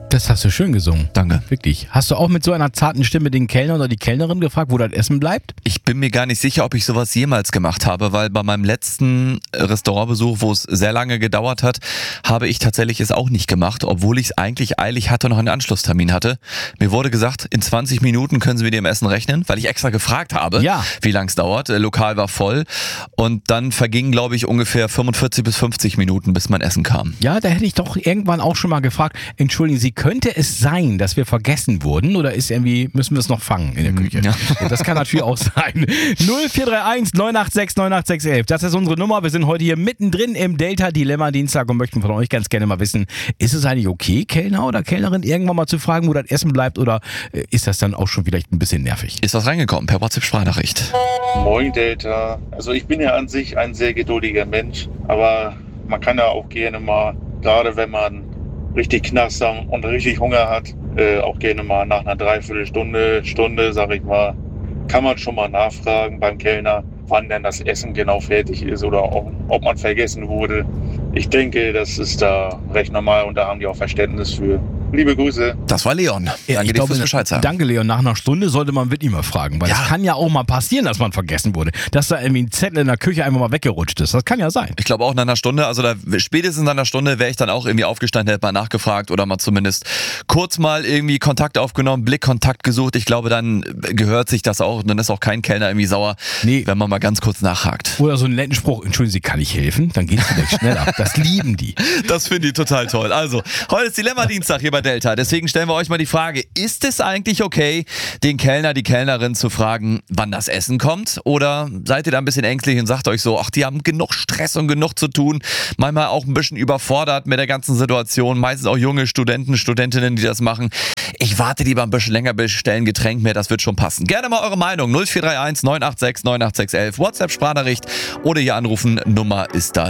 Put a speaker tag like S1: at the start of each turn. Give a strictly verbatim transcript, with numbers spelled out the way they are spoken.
S1: Das hast du schön gesungen.
S2: Danke.
S1: Wirklich. Hast du auch mit so einer zarten Stimme den Kellner oder die Kellnerin gefragt, wo das Essen bleibt?
S2: Ich bin mir gar nicht sicher, ob ich sowas jemals gemacht habe, weil bei meinem letzten Restaurantbesuch, wo es sehr lange gedauert hat, habe ich tatsächlich es auch nicht gemacht, obwohl ich es eigentlich eilig hatte und noch einen Anschlusstermin hatte. Mir wurde gesagt, in zwanzig Minuten können Sie mit Ihrem Essen rechnen, weil ich extra gefragt habe,
S1: ja.
S2: wie lang es dauert. Lokal war voll und dann vergingen, glaube ich, ungefähr fünfundvierzig bis fünfzig Minuten, bis mein Essen kam.
S1: Ja, da hätte ich doch irgendwann auch schon mal gefragt, entschuldigen Sie, könnte es sein, dass wir vergessen wurden oder ist irgendwie, müssen wir es noch fangen in der Küche?
S2: Ja.
S1: Das kann natürlich auch sein. null vier drei eins neun acht sechs neun acht sechs eins, das ist unsere Nummer. Wir sind heute hier mittendrin im Delta-Dilemma-Dienstag und möchten von euch ganz gerne mal wissen, ist es eigentlich okay, Kellner oder Kellnerin irgendwann mal zu fragen, wo das Essen bleibt oder ist das dann auch schon vielleicht ein bisschen nervig?
S2: Ist was reingekommen per WhatsApp-Sprachnachricht?
S3: Moin Delta. Also ich bin ja an sich ein sehr geduldiger Mensch, aber man kann ja auch gerne mal, gerade wenn man richtig knaster und richtig Hunger hat, äh, auch gerne mal nach einer Dreiviertelstunde, Stunde, sag ich mal, kann man schon mal nachfragen beim Kellner, wann denn das Essen genau fertig ist oder ob, ob man vergessen wurde. Ich denke, das ist da recht normal und da haben die auch Verständnis für. Liebe Grüße.
S2: Das war Leon.
S1: Ja,
S2: Danke
S1: ich
S2: dir
S1: glaube,
S2: fürs Bescheid sagen.
S1: Danke, Leon. Nach einer Stunde sollte man wirklich mal fragen, weil es
S2: Ja.
S1: kann ja auch mal passieren, dass man vergessen wurde. Dass da irgendwie ein Zettel in der Küche einfach mal weggerutscht ist. Das kann ja sein.
S2: Ich glaube auch nach einer Stunde, also da, spätestens nach einer Stunde wäre ich dann auch irgendwie aufgestanden, hätte mal nachgefragt oder mal zumindest kurz mal irgendwie Kontakt aufgenommen, Blickkontakt gesucht. Ich glaube, dann gehört sich das auch und dann ist auch kein Kellner irgendwie sauer,
S1: Nee.
S2: wenn man mal ganz kurz nachhakt.
S1: Oder so einen netten Spruch, entschuldigen Sie, kann ich helfen? Dann geht es vielleicht schneller. Das lieben die.
S2: Das finde ich total toll. Also, heute ist Dilemma-Dienstag hier bei Delta. Deswegen stellen wir euch mal die Frage, ist es eigentlich okay, den Kellner, die Kellnerin zu fragen, wann das Essen kommt? Oder seid ihr da ein bisschen ängstlich und sagt euch so, ach, die haben genug Stress und genug zu tun, manchmal auch ein bisschen überfordert mit der ganzen Situation, meistens auch junge Studenten, Studentinnen, die das machen. Ich warte lieber ein bisschen länger, bestellen Getränk mehr, das wird schon passen. Gerne mal eure Meinung, null vier drei eins neun acht sechs neun acht sechs eins, WhatsApp-Sprachnachricht oder hier anrufen, Nummer ist da.